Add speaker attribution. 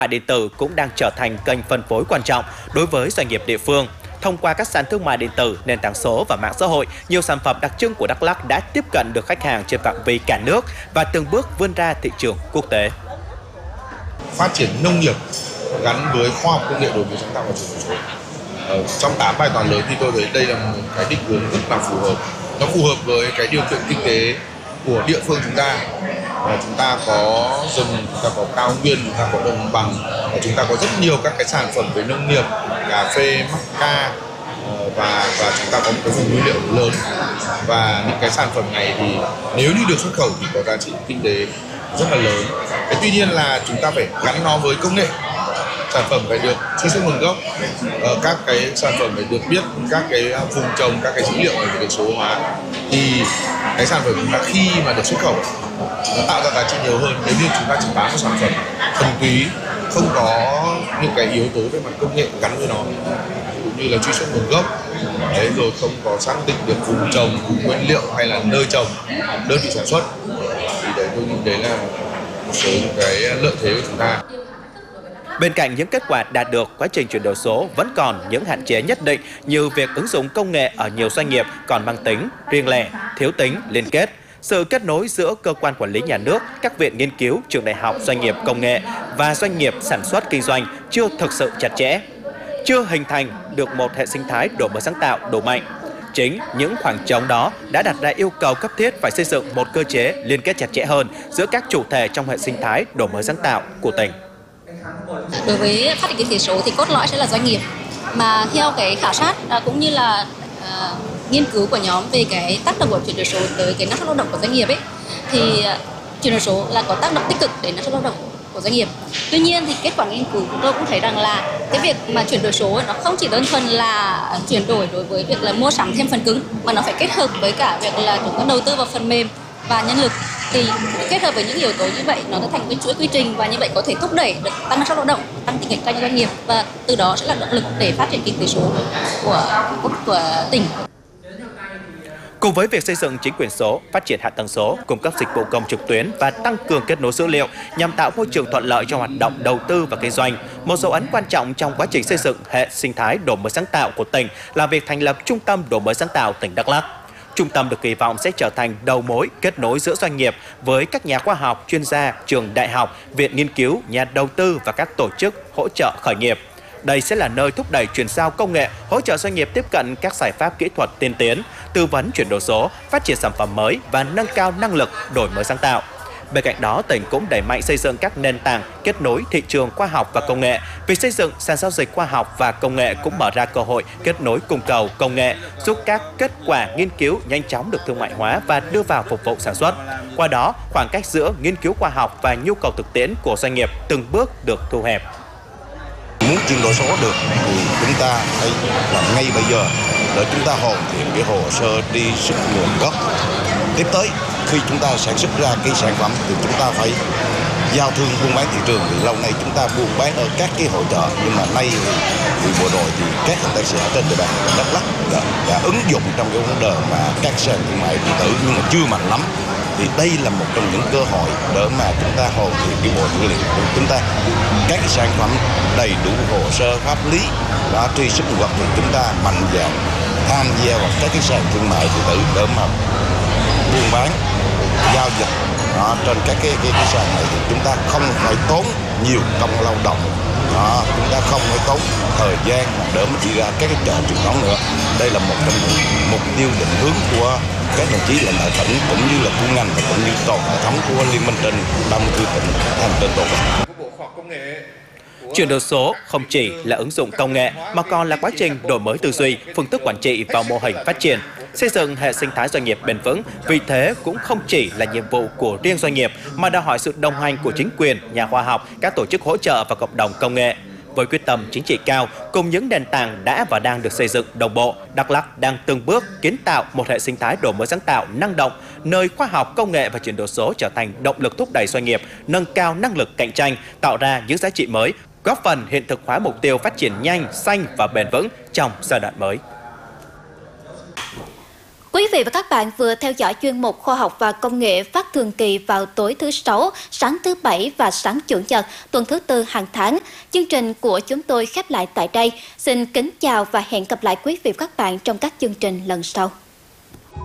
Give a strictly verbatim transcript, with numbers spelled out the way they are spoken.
Speaker 1: mại điện tử cũng đang trở thành kênh phân phối quan trọng đối với doanh nghiệp địa phương. Thông qua các sàn thương mại điện tử, nền tảng số và mạng xã hội, nhiều sản phẩm đặc trưng của Đắk Lắk đã tiếp cận được khách hàng trên phạm vi cả nước và từng bước vươn ra thị trường quốc tế.
Speaker 2: Phát triển nông nghiệp gắn với khoa học công nghệ, đổi mới sáng tạo và chuyển đổi số. Ở trong tám bài toán lớn thì tôi thấy đây là một cái định hướng rất là phù hợp. Nó phù hợp với cái điều kiện kinh tế của địa phương chúng ta. Và chúng ta có rừng, chúng ta có cao nguyên, chúng ta có đồng bằng, và chúng ta có rất nhiều các cái sản phẩm về nông nghiệp, cà phê, mắc ca, và và chúng ta có một cái vùng nguyên liệu lớn, và những cái sản phẩm này thì nếu như được xuất khẩu thì có giá trị kinh tế rất là lớn. Thế tuy nhiên là chúng ta phải gắn nó với công nghệ. Sản phẩm phải được truy xuất nguồn gốc, ờ, các cái sản phẩm phải được biết các cái vùng trồng, các cái dữ liệu phải được số hóa, thì cái sản phẩm chúng ta khi mà được xuất khẩu nó tạo ra giá trị nhiều hơn. Nếu như chúng ta chỉ bán một sản phẩm thuần túy, không có những cái yếu tố về mặt công nghệ gắn với nó, cũng như là truy xuất nguồn gốc, đấy, rồi không có xác định được vùng trồng, vùng nguyên liệu hay là nơi trồng, đơn vị sản xuất, thì đấy tôi nghĩ đấy là một số những cái lợi thế của chúng ta.
Speaker 1: Bên cạnh những kết quả đạt được, quá trình chuyển đổi số vẫn còn những hạn chế nhất định như việc ứng dụng công nghệ ở nhiều doanh nghiệp còn mang tính riêng lẻ, thiếu tính liên kết. Sự kết nối giữa cơ quan quản lý nhà nước, các viện nghiên cứu, trường đại học, doanh nghiệp công nghệ và doanh nghiệp sản xuất kinh doanh chưa thực sự chặt chẽ, chưa hình thành được một hệ sinh thái đổi mới sáng tạo đủ mạnh. Chính những khoảng trống đó đã đặt ra yêu cầu cấp thiết phải xây dựng một cơ chế liên kết chặt chẽ hơn giữa các chủ thể trong hệ sinh thái đổi mới sáng tạo của tỉnh.
Speaker 3: Đối với phát triển kinh tế số thì cốt lõi sẽ là doanh nghiệp, mà theo cái khảo sát cũng như là uh, nghiên cứu của nhóm về cái tác động của chuyển đổi số tới cái năng suất lao động của doanh nghiệp ấy, thì uh, chuyển đổi số là có tác động tích cực đến năng suất lao động của doanh nghiệp. Tuy nhiên thì kết quả nghiên cứu chúng tôi cũng thấy rằng là cái việc mà chuyển đổi số nó không chỉ đơn thuần là chuyển đổi đối với việc là mua sắm thêm phần cứng, mà nó phải kết hợp với cả việc là chúng ta đầu tư vào phần mềm và nhân lực. Thì kết hợp với những yếu tố như vậy nó sẽ thành cái chuỗi quy trình, và như vậy có thể thúc đẩy được tăng năng suất lao động, tăng tính cạnh tranh cho doanh nghiệp, và từ đó sẽ là động lực để phát triển kinh tế số của của tỉnh.
Speaker 1: Cùng với việc xây dựng chính quyền số, phát triển hạ tầng số, cung cấp dịch vụ công trực tuyến và tăng cường kết nối dữ liệu nhằm tạo môi trường thuận lợi cho hoạt động đầu tư và kinh doanh, một dấu ấn quan trọng trong quá trình xây dựng hệ sinh thái đổi mới sáng tạo của tỉnh là việc thành lập Trung tâm Đổi mới sáng tạo tỉnh Đắk Lắk. Trung tâm được kỳ vọng sẽ trở thành đầu mối kết nối giữa doanh nghiệp với các nhà khoa học, chuyên gia, trường đại học, viện nghiên cứu, nhà đầu tư và các tổ chức hỗ trợ khởi nghiệp. Đây sẽ là nơi thúc đẩy chuyển giao công nghệ, hỗ trợ doanh nghiệp tiếp cận các giải pháp kỹ thuật tiên tiến, tư vấn chuyển đổi số, phát triển sản phẩm mới và nâng cao năng lực đổi mới sáng tạo. Bên cạnh đó, tỉnh cũng đẩy mạnh xây dựng các nền tảng kết nối thị trường khoa học và công nghệ. Việc xây dựng sàn giao dịch khoa học và công nghệ cũng mở ra cơ hội kết nối cung cầu công nghệ, giúp các kết quả nghiên cứu nhanh chóng được thương mại hóa và đưa vào phục vụ sản xuất. Qua đó, khoảng cách giữa nghiên cứu khoa học và nhu cầu thực tiễn của doanh nghiệp từng bước được thu hẹp.
Speaker 4: Muốn chuyển đổi số được thì chúng ta phải làm ngay bây giờ để chúng ta hoàn thiện cái hồ sơ đi xuất nguồn gốc. Tiếp tới, khi chúng ta sản xuất ra cái sản phẩm thì chúng ta phải giao thương buôn bán thị trường. Thì lâu nay chúng ta buôn bán ở các cái hội chợ, nhưng mà nay thì, thì vừa rồi thì các hợp tác xã trên địa bàn Đắk Lắk đã, đã ứng dụng trong cái vấn đề mà các sàn thương mại điện tử, nhưng mà chưa mạnh lắm. Thì đây là một trong những cơ hội để mà chúng ta hoàn thiện cái bộ dữ liệu của chúng ta, các cái sản phẩm đầy đủ hồ sơ pháp lý và truy xuất nguồn gốc, thì chúng ta mạnh dạn tham gia vào các cái sàn thương mại điện tử để mà buôn bán giao dịch đó, trên các cái, cái, cái sàn này thì chúng ta không phải tốn nhiều công lao động đó, chúng ta không phải tốn thời gian để mà đi ra các cái chợ truyền thống nữa. Đây là một trong những mục tiêu định hướng của các đồng chí lãnh đạo tỉnh cũng như là của ngành và cũng như toàn hệ thống của liên minh trên ba mươi tư tỉnh thành trên toàn quốc.
Speaker 1: Chuyển đổi số không chỉ là ứng dụng công nghệ mà còn là quá trình đổi mới tư duy, phương thức quản trị và mô hình phát triển, xây dựng hệ sinh thái doanh nghiệp bền vững. Vì thế cũng không chỉ là nhiệm vụ của riêng doanh nghiệp mà đòi hỏi sự đồng hành của chính quyền, nhà khoa học, các tổ chức hỗ trợ và cộng đồng công nghệ. Với quyết tâm chính trị cao, cùng những nền tảng đã và đang được xây dựng đồng bộ, Đắk Lắk đang từng bước kiến tạo một hệ sinh thái đổi mới sáng tạo năng động, nơi khoa học, công nghệ và chuyển đổi số trở thành động lực thúc đẩy doanh nghiệp, nâng cao năng lực cạnh tranh, tạo ra những giá trị mới, góp phần hiện thực hóa mục tiêu phát triển nhanh, xanh và bền vững trong giai đoạn mới.
Speaker 5: Quý vị và các bạn vừa theo dõi chuyên mục Khoa học và Công nghệ phát thường kỳ vào tối thứ Sáu, sáng thứ Bảy và sáng Chủ nhật, tuần thứ Tư hàng tháng. Chương trình của chúng tôi khép lại tại đây. Xin kính chào và hẹn gặp lại quý vị và các bạn trong các chương trình lần sau.